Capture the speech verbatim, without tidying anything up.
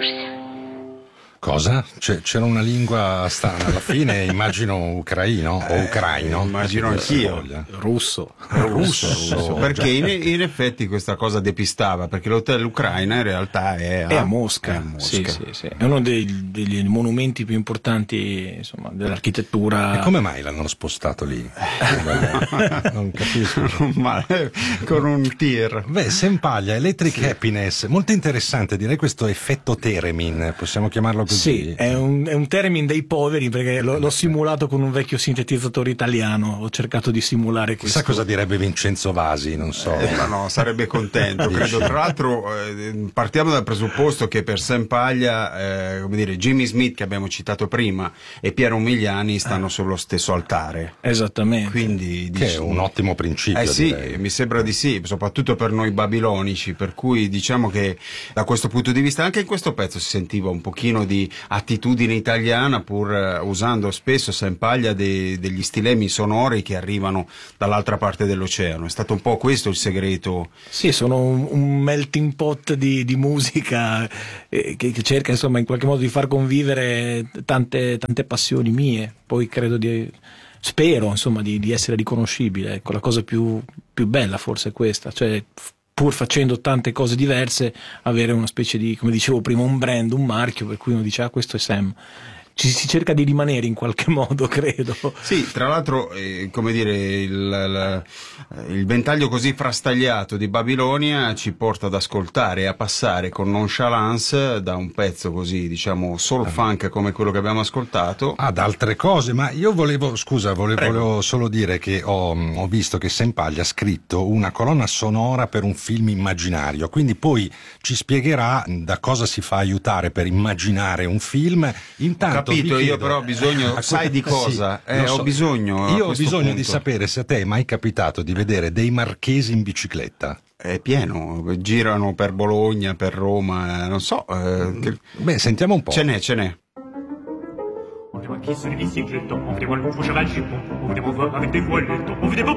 Cosa? C'è, c'era una lingua strana alla fine, immagino ucraino o ucraino. Eh, immagino anch'io. Russo. Russo, russo, russo. Perché in, in effetti questa cosa depistava, perché l'hotel Ucraina in realtà è a, è a Mosca. È, a Mosca. Sì, sì, sì. È uno dei, degli monumenti più importanti, insomma, dell'architettura. E come mai l'hanno spostato lì? Non capisco. Ma, con un tir. Beh, Sempaglia, Electric sì. Happiness, molto interessante, direi questo effetto Theremin, possiamo chiamarlo così. Sì, è un, è un Theremin dei poveri, perché l'ho, l'ho simulato con un vecchio sintetizzatore italiano, ho cercato di simulare questo. Chissà cosa direbbe Vincenzo Vasi, non so. Eh, ma no, sarebbe contento, credo. Tra l'altro eh, partiamo dal presupposto che per Sempaglia, eh, come dire, Jimmy Smith che abbiamo citato prima e Piero Migliani stanno sullo stesso altare. Esattamente. Quindi, che dici, è un ottimo principio. Eh sì, direi. Mi sembra di sì, soprattutto per noi babilonici, per cui diciamo che da questo punto di vista anche in questo pezzo si sentiva un pochino di attitudine italiana, pur uh, usando spesso Sempaglia de- degli stilemi sonori che arrivano dall'altra parte dell'oceano. È stato un po' questo il segreto. Sì, sono un, un melting pot di, di musica eh, che, che cerca insomma in qualche modo di far convivere tante, tante passioni mie. Poi credo di spero insomma di, di essere riconoscibile. Ecco, la cosa più, più bella forse è questa, cioè pur facendo tante cose diverse, avere una specie di, come dicevo prima, un brand, un marchio, per cui uno dice, ah, questo è Sam. Ci si cerca di rimanere in qualche modo, credo. Sì, tra l'altro, eh, come dire, il, il, il ventaglio così frastagliato di Babilonia ci porta ad ascoltare e a passare con nonchalance da un pezzo così, diciamo, soul funk come quello che abbiamo ascoltato ad altre cose. Ma io volevo, scusa, volevo, volevo solo dire che ho, ho visto che Sempaglia ha scritto una colonna sonora per un film immaginario, quindi poi ci spiegherà da cosa si fa aiutare per immaginare un film. Intanto capito, io però ho bisogno, a sai di cosa? Sì, eh, so. Ho bisogno. Io ho bisogno punto. di sapere se a te è mai capitato di vedere dei marchesi in bicicletta. È pieno, girano per Bologna, per Roma, non so. Eh, che... Beh, sentiamo un po'. Ce n'è, ce n'è. On fait un kiss sur les bicyclettes, on fait des voiles pour cheval jupon, on fait des beaux avec des voilettes, on fait des beaux